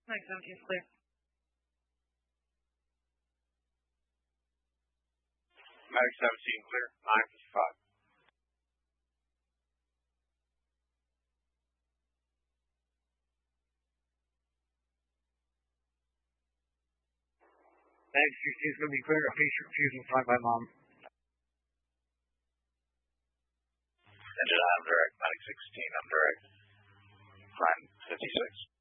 Mag 17 is clear. Mag 17 clear. 955. Mag 16 is going to be clear. A patient refusal to fly by mom. Engine I'm direct. Mag 16, I'm direct. Climb 56.